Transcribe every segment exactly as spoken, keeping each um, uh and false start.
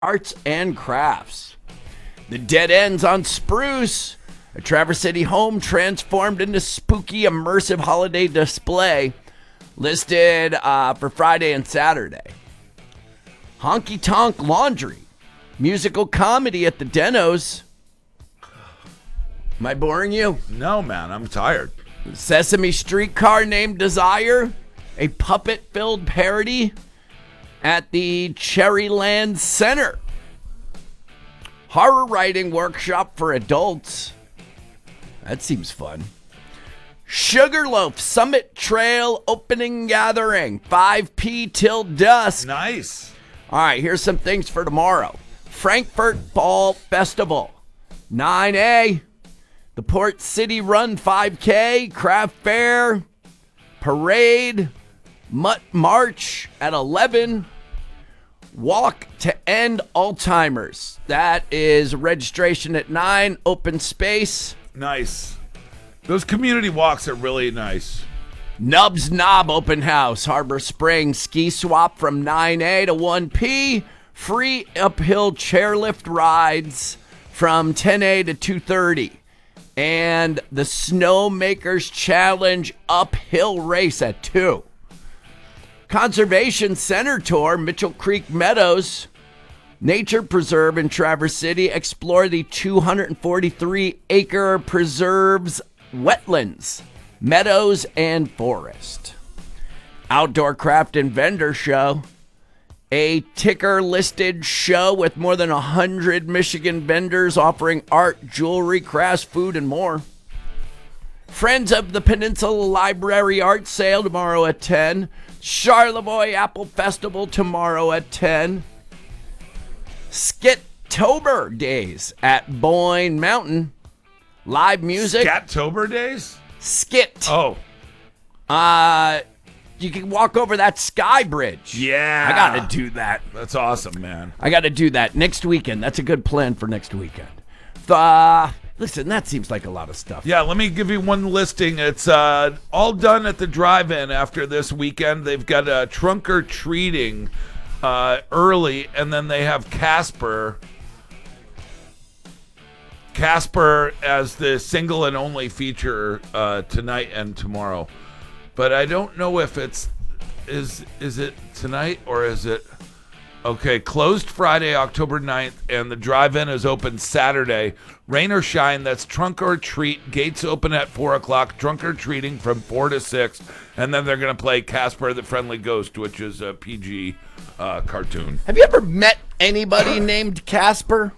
arts and crafts. The Dead Ends on Spruce, a Traverse City home transformed into spooky, immersive holiday display, listed uh, for Friday and Saturday. Honky Tonk Laundry, musical comedy at the Denos. Am I boring you? No, man, I'm tired. Sesame Streetcar Named Desire, a puppet-filled parody at the Cherryland Center. Horror writing workshop for adults. That seems fun. Sugarloaf Summit Trail opening gathering, five p.m. till dusk. Nice. All right, here's some things for tomorrow. Frankfurt Fall Festival, nine a.m. The Port City Run five K, Craft Fair, Parade, Mutt March at eleven. Walk to End Alzheimer's. That is registration at nine. Open space. Nice. Those community walks are really nice. Nubs Knob Open House, Harbor Springs. Ski swap from nine a.m. to one p.m. Free uphill chairlift rides from ten a.m. to two thirty. And the Snowmakers Challenge uphill race at two. Conservation Center Tour, Mitchell Creek Meadows, Nature Preserve in Traverse City. Explore the two hundred forty-three acre preserves, wetlands, meadows, and forest. Outdoor Craft and Vendor Show, a ticker-listed show with more than one hundred Michigan vendors offering art, jewelry, crafts, food, and more. Friends of the Peninsula Library Art Sale tomorrow at ten. Charlevoix Apple Festival tomorrow at ten. Skittober Days at Boyne Mountain. Live music. Scattober Days? Skit. Oh. Uh, you can walk over that sky bridge. Yeah. I got to do that. That's awesome, man. I got to do that next weekend. That's a good plan for next weekend. Uh, listen, that seems like a lot of stuff. Yeah, let me give you one listing. It's uh, all done at the drive-in after this weekend. They've got a trunk or treating uh, early, and then they have Casper. Casper as the single and only feature uh, tonight and tomorrow. But I don't know if it's, is is it tonight or is it, okay, closed Friday, October ninth, and the drive-in is open Saturday. Rain or shine, that's trunk or treat. Gates open at four o'clock, trunk or treating from four to six, and then they're going to play Casper the Friendly Ghost, which is a P G uh, cartoon. Have you ever met anybody named Casper?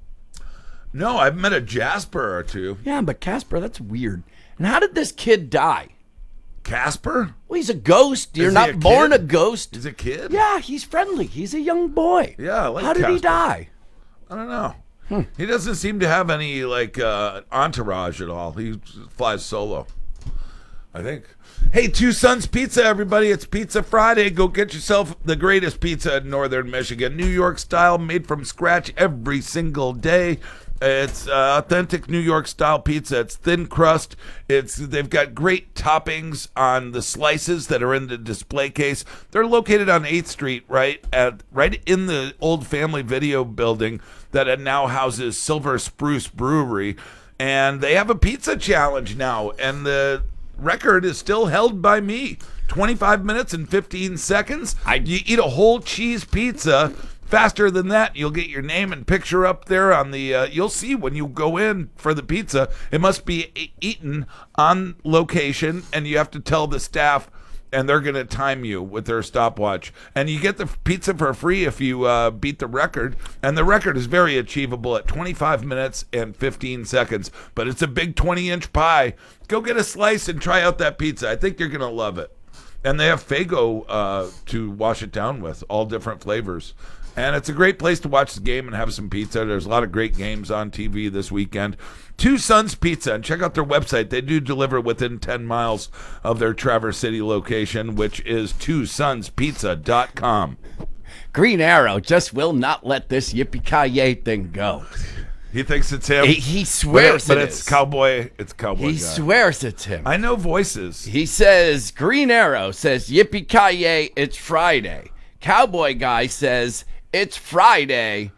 No, I've met a Jasper or two. Yeah, but Casper, that's weird. And how did this kid die? Casper? Well, he's a ghost. You're Is he not a born kid? a ghost. He's a kid? Yeah, he's friendly. He's a young boy. Yeah, I like How did he Casper. die? I don't know. Hmm. He doesn't seem to have any, like, uh, entourage at all. He flies solo, I think. Hey, Two Sons Pizza, everybody. It's Pizza Friday. Go get yourself the greatest pizza in northern Michigan. New York style, made from scratch every single day. It's uh, authentic New York style pizza. It's thin crust. It's they've got great toppings on the slices that are in the display case. They're located on eighth Street, right at right in the old Family Video building that now houses Silver Spruce Brewery, and they have a pizza challenge now, and the record is still held by me. twenty-five minutes and fifteen seconds. I, you eat a whole cheese pizza. Faster than that, you'll get your name and picture up there on the, uh, you'll see when you go in for the pizza, it must be e- eaten on location, and you have to tell the staff, and they're going to time you with their stopwatch. And you get the pizza for free if you uh, beat the record, and the record is very achievable at twenty-five minutes and fifteen seconds, but it's a big twenty-inch pie. Go get a slice and try out that pizza. I think you're going to love it. And they have Faygo uh, to wash it down with, all different flavors. And it's a great place to watch the game and have some pizza. There's a lot of great games on T V this weekend. Two Sons Pizza, and check out their website. They do deliver within ten miles of their Traverse City location, which is two sons pizza dot com. Green Arrow just will not let this yippee-ki-yay thing go. He thinks it's him. He, he swears but, it, but it it's is. cowboy. It's cowboy. He guy. swears it's him. I know voices. He says, Green Arrow says, yippee-ki-yay, it's Friday. Cowboy Guy says, It's Friday.